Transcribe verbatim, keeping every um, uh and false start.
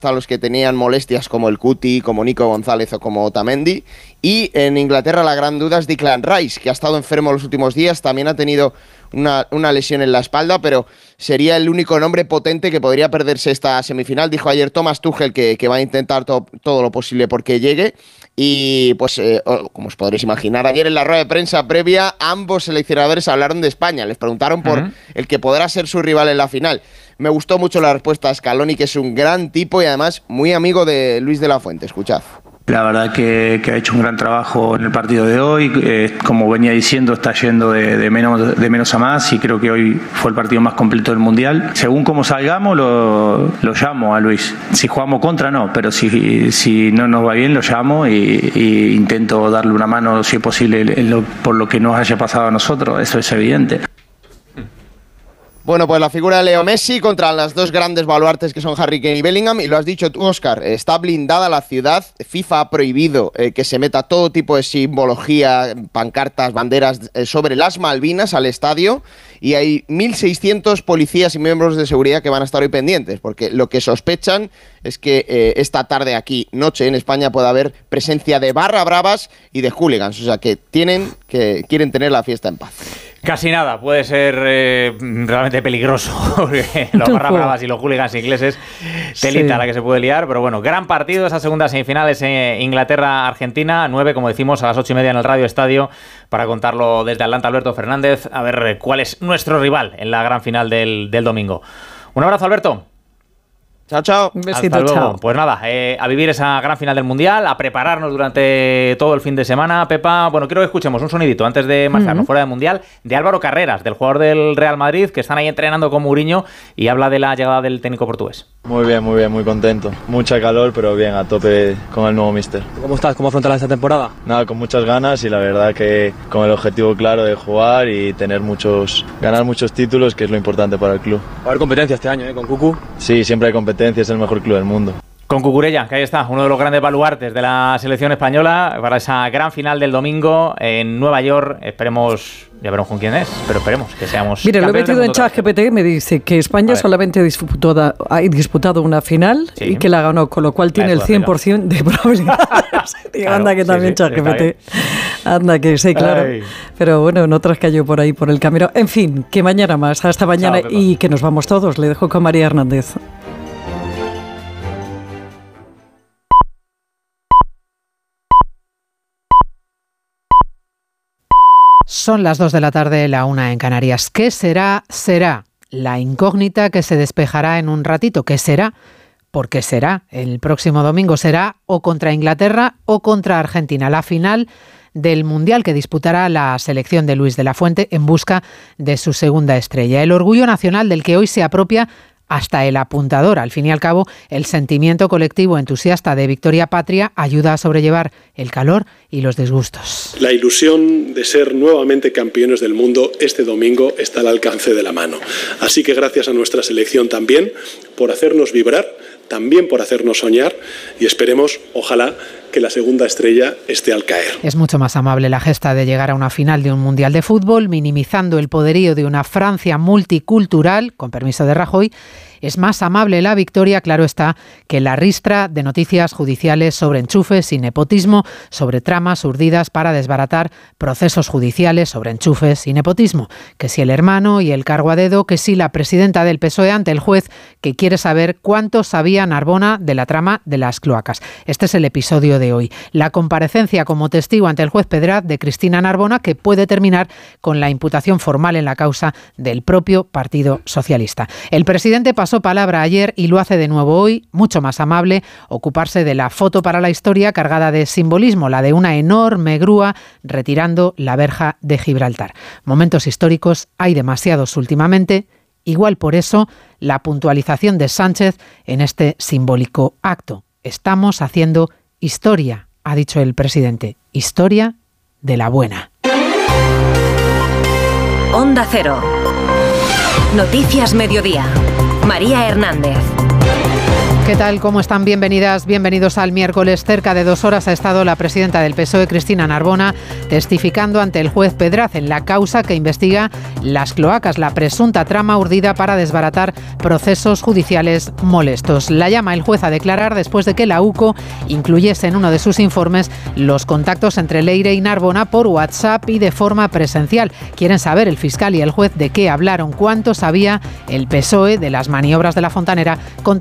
a los que tenían molestias como el Cuti, como Nico González o como Otamendi. Y en Inglaterra la gran duda es Declan Rice, que ha estado enfermo los últimos días, también ha tenido una, una lesión en la espalda, pero sería el único nombre potente que podría perderse esta semifinal. Dijo ayer Thomas Tuchel que, que va a intentar to- todo lo posible porque llegue. Y pues, eh, como os podréis imaginar, ayer en la rueda de prensa previa, ambos seleccionadores hablaron de España. Les preguntaron por uh-huh. el que podrá ser su rival en la final. Me gustó mucho la respuesta a Scaloni, que es un gran tipo y además muy amigo de Luis de la Fuente. Escuchad. La verdad que, que ha hecho un gran trabajo en el partido de hoy. Eh, como venía diciendo, está yendo de, de, menos, de menos a más y creo que hoy fue el partido más completo del Mundial. Según cómo salgamos, lo, lo llamo a Luis. Si jugamos contra, no, pero si, si no nos va bien, lo llamo y, y intento darle una mano, si es posible, en lo, por lo que nos haya pasado a nosotros. Eso es evidente. Bueno, pues la figura de Leo Messi contra las dos grandes baluartes que son Harry Kane y Bellingham. Y lo has dicho tú, Óscar, está blindada la ciudad. FIFA ha prohibido eh, que se meta todo tipo de simbología, pancartas, banderas eh, sobre las Malvinas al estadio. Y hay mil seiscientos policías y miembros de seguridad que van a estar hoy pendientes, porque lo que sospechan es que eh, esta tarde aquí, noche en España, pueda haber presencia de barra bravas y de hooligans. O sea que tienen que quieren tener la fiesta en paz. Casi nada, puede ser eh, realmente peligroso, porque los barra bravas y los hooligans ingleses, telita sí. la que se puede liar, pero bueno, gran partido, esas segundas semifinales en Inglaterra-Argentina, nueve, como decimos, a las ocho y media en el Radio Estadio, para contarlo desde Atlanta, Alberto Fernández, a ver cuál es nuestro rival en la gran final del, del domingo. Un abrazo, Alberto. Chao, chao. Un besito, hasta luego. Chao. Pues nada, eh, a vivir esa gran final del Mundial, a prepararnos durante todo el fin de semana. Pepa, bueno, quiero que escuchemos un sonidito antes de marcharnos uh-huh. fuera del Mundial de Álvaro Carreras, del jugador del Real Madrid, que están ahí entrenando con Mourinho y habla de la llegada del técnico portugués. Muy bien, muy bien, muy contento. Mucha calor, pero bien, a tope con el nuevo míster. ¿Cómo estás? ¿Cómo afrontas esta temporada? Nada, con muchas ganas y la verdad que con el objetivo claro de jugar y tener muchos, ganar muchos títulos, que es lo importante para el club. Va a haber competencia este año, ¿eh? Con Cucu. Sí, siempre hay competencia, es el mejor club del mundo. Con Cucurella, que ahí está, uno de los grandes baluartes de la selección española para esa gran final del domingo en Nueva York. Esperemos, ya veremos con quién es, pero esperemos que seamos. Mira, lo he metido en ChatGPT, me dice que España solamente disputó, ha disputado una final sí. y que la ganó, con lo cual tiene el cien por ciento de probabilidades. Claro, anda que sí, también sí, ChatGPT. Anda que sí, claro. Ay. Pero bueno, en otras cayó por ahí por el camino. En fin, que mañana más, hasta mañana. Chao, y que nos vamos todos. Le dejo con María Hernández. Son las dos de la tarde, la una en Canarias. ¿Qué será? Será la incógnita que se despejará en un ratito. ¿Qué será? ¿Por qué será? El próximo domingo será o contra Inglaterra o contra Argentina. La final del Mundial que disputará la selección de Luis de la Fuente en busca de su segunda estrella. El orgullo nacional del que hoy se apropia hasta el apuntador. Al fin y al cabo, el sentimiento colectivo entusiasta de victoria patria ayuda a sobrellevar el calor y los disgustos. La ilusión de ser nuevamente campeones del mundo este domingo está al alcance de la mano. Así que gracias a nuestra selección también por hacernos vibrar, también por hacernos soñar y esperemos, ojalá, que la segunda estrella esté al caer. Es mucho más amable la gesta de llegar a una final de un Mundial de Fútbol, minimizando el poderío de una Francia multicultural, con permiso de Rajoy. Es más amable la victoria, claro está, que la ristra de noticias judiciales sobre enchufes y nepotismo, sobre tramas urdidas para desbaratar procesos judiciales sobre enchufes y nepotismo. Que si el hermano y el cargo a dedo, que si la presidenta del P S O E ante el juez, que quiere saber cuánto sabía Narbona de la trama de las cloacas. Este es el episodio de hoy. La comparecencia como testigo ante el juez Pedraz de Cristina Narbona, que puede terminar con la imputación formal en la causa del propio Partido Socialista. El presidente pasó palabra ayer y lo hace de nuevo hoy, mucho más amable, ocuparse de la foto para la historia cargada de simbolismo, la de una enorme grúa retirando la verja de Gibraltar. Momentos históricos hay demasiados últimamente, igual por eso la puntualización de Sánchez en este simbólico acto. Estamos haciendo historia, ha dicho el presidente, historia de la buena. Onda Cero. Noticias Mediodía. María Hernández. ¿Qué tal? ¿Cómo están? Bienvenidas, bienvenidos al miércoles. Cerca de dos horas ha estado la presidenta del P S O E, Cristina Narbona, testificando ante el juez Pedraz en la causa que investiga las cloacas, la presunta trama urdida para desbaratar procesos judiciales molestos. La llama el juez a declarar después de que la U C O incluyese en uno de sus informes los contactos entre Leire y Narbona por WhatsApp y de forma presencial. Quieren saber el fiscal y el juez de qué hablaron, cuánto sabía el P S O E de las maniobras de la Fontanera contra